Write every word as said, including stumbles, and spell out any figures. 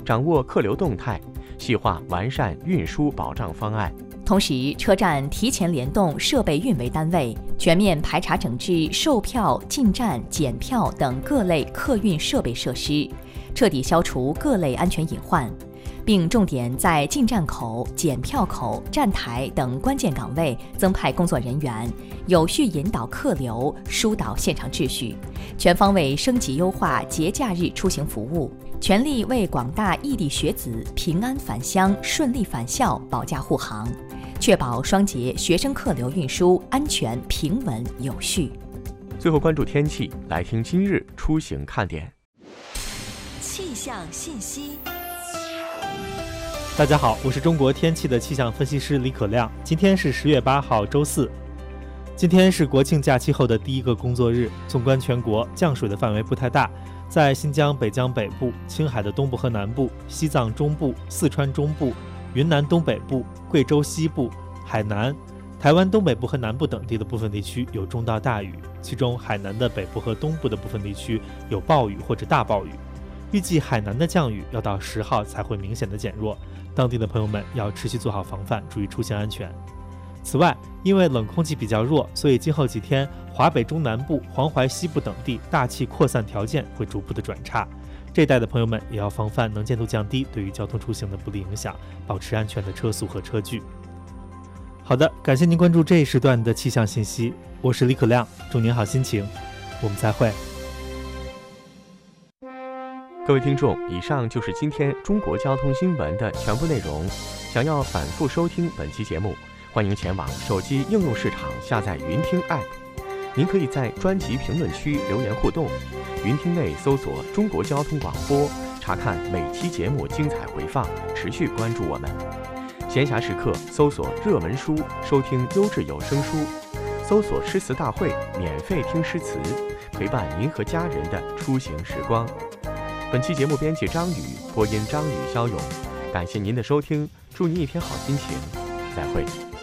掌握客流动态，细化完善运输保障方案。 同时，车站提前联动设备运维单位，全面排查整治售票、进站、检票等各类客运设备设施，彻底消除各类安全隐患，并重点在进站口、检票口、站台等关键岗位增派工作人员，有序引导客流，疏导现场秩序，全方位升级优化节假日出行服务，全力为广大异地学子平安返乡、顺利返校保驾护航，确保双节学生客流运输安全、平稳、有序。 最后关注天气，来听今日出行看点。 气象信息。 大家好，我是中国天气的气象分析师李可亮。今天是十月八号，周四。今天是国庆假期后的第一个工作日。纵观全国，降水的范围不太大，在新疆、北疆北部、青海的东部和南部、西藏中部、四川中部、云南东北部、贵州西部、海南、台湾东北部和南部等地的部分地区有中到大雨，其中海南的北部和东部的部分地区有暴雨或者大暴雨。预计海南的降雨要到十号才会明显的减弱，当地的朋友们要持续做好防范，注意出行安全。此外，因为冷空气比较弱，所以今后几天华北中南部、黄淮西部等地大气扩散条件会逐步的转差，这一带的朋友们也要防范能见度降低对于交通出行的不利影响，保持安全的车速和车距。好的，感谢您关注这一时段的气象信息，我是李可亮，祝您好心情，我们再会。 各位听众，以上就是今天中国交通新闻的全部内容。想要反复收听本期节目，欢迎前往手机应用市场下载云听 App。您可以在专辑评论区留言互动，云听内搜索中国交通广播，查看每期节目精彩回放，持续关注我们。闲暇时刻搜索热门书，收听优质有声书，搜索诗词大会，免费听诗词，陪伴您和家人的出行时光。本期节目编辑张宇，播音张宇、肖勇，感谢您的收听，祝您一天好心情，再会。